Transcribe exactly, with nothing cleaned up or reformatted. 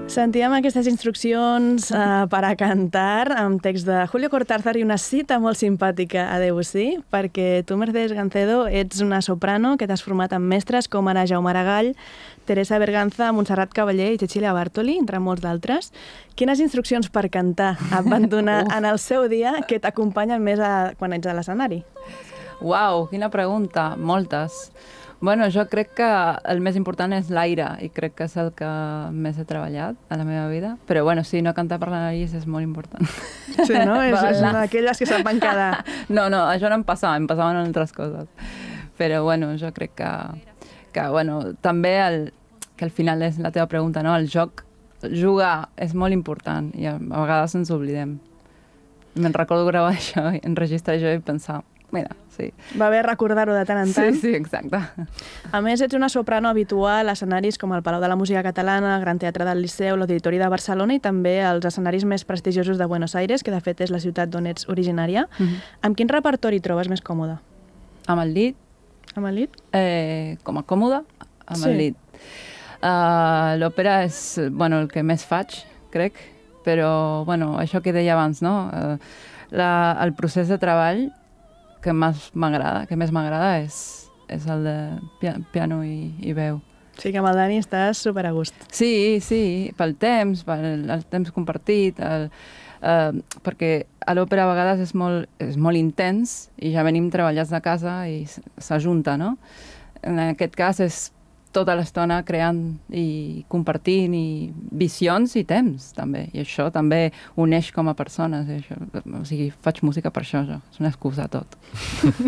Sentíem aquestes instruccions uh, per a cantar amb text de Julio Cortázar i una cita molt simpàtica a Debussy, perquè tu, Mercedes Gancedo, ets una soprano que t'has format amb mestres com ara Jaume Aragall, Teresa Berganza, Montserrat Cavaller i Cecilia Bartoli, entre molts d'altres. Quines instruccions per cantar et van donar en el seu dia que t'acompanyen més a, quan ets a l'escenari? Uau, quina pregunta. Moltes. Bueno, jo crec que el més important és l'aire i crec que és el que més he treballat a la meva vida. Però bueno, sí, no cantar per la nariz és molt important. Sí, no? És, és una d'aquelles que se'n van quedar. No, no, això no em passava, em passaven altres coses. Però bueno, jo crec que, que bueno, també el, que al final és la teva pregunta, no? El joc, jugar és molt important i a, a vegades ens oblidem. Me'n recordo gravar això, enregistrar això i pensar, mira, sí. Va bé recordar-ho de tant en tant. Sí, sí, exacte. A més, ets una soprano habitual a escenaris com el Palau de la Música Catalana, el Gran Teatre del Liceu, l'Auditori de Barcelona i també els escenaris més prestigiosos de Buenos Aires, que de fet és la ciutat d'on ets originària. Mm-hmm. Amb quin repertori trobes més còmode? Amb el llit. Amb el llit? Eh, com a còmode, amb sí. el llit. Uh, L'òpera és, bueno, el que més faig, crec, però, bueno, això que deia abans, no? Uh, la, el procés de treball que més m'agrada, que més m'agrada és, és el de piano i, i veu. Sí, que amb el Dani estàs super a gust. Sí, sí, pel temps, pel el temps compartit, el, uh, perquè a l'òpera a vegades és molt, és molt intens i ja venim treballats de casa i s'ajunta, no? En aquest cas és tota l'estona creant i compartint i visions i temps, també. I això també uneix com a persones. Això. O sigui, faig música per això, jo. És una excusa tot.